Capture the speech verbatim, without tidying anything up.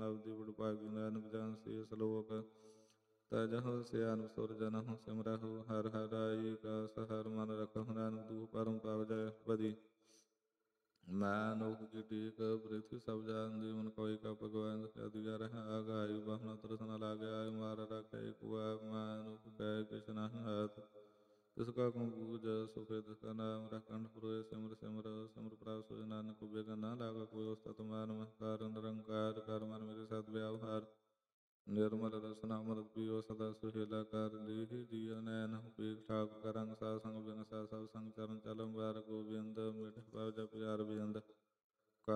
ਅਬਦੀ ਬੜ ਭਾਗੀ ਨਾਨਕ ਜਨ ਸੇ ਸਲੋਕ ਤਜਹੁ ਸਿਆਨ ਸੁਰ ਜਨਹੁ ਸਿਮਰਹੁ ਹਰਿ ਹਰਿ ਰਾਈ ਕਾਸ ਹਰਿ ਮਨ ਰਖਹੁ ਨਾਨਕ ਦੂਹ ਪਰਮ ਪਵ ਜੈ ਬਦੀ ਮੈਂ ਅਨੋਖ ਕੀ ਟੇਕ ਪ੍ਰਿਥਵੀ ਸਭ ਜਾਨ ਦੀ ਮਨ ਕੋਈ ਕਾ ਭਗਵਾਨ ਅਦਿਗਾ ਰਹਿ ਆਗਾਇ ਬਹੁਨਾ ਤਰਸ ਨ ਲਾਗਿਆ ਆਇ ਮਾਰ ਰਖੈ ਕੁਆ ਮੈਂ ਅਨੋਖ ਕੈ ਕਿਛ ਨਾਹਿ ਹਾਥ ਤਿਸ ਕਾ ਕਉ ਪੂਜ ਸੁਫੇ ਤਿਸ ਕਾ ਨਾਮ ਰਖੰਡ ਪੁਰੋਏ ਸਿਮਰ ਸਿਮਰ ਸਿਮਰ ਪ੍ਰਭ ਸੋਇ ਨਾਨਕ ਬਿਗਨ ਨਾ ਲਾਗਾ ਕੋਈ ਉਸਤਤ ਮਾਨ ਮਹਕਾਰ ਨਿਰੰਕਾਰ ਕਰ ਮਨ ਮੇਰੇ ਸਦ ਵਿਆਵਹਾਰ ਨਿਰਮਲ ਰਸਨਾ ਅੰਮ੍ਰਿਤ ਪੀਓ ਸਦਾ ਸੁਹੇਲਾ ਕਰ ਲੀਹ ਜੀਅ ਨੈਣ ਪੀਰ ਠਾਕ ਕਰੰਗ ਸਾ ਸੰਗ ਬਿਨ ਸਾ ਸਭ ਸੰਗ ਚਰਨ ਚਲਮ ਵਾਰ ਗੋਬਿੰਦ ਮਿਠ ਪਵ ਜਪ ਯਾਰ ਬਿੰਦ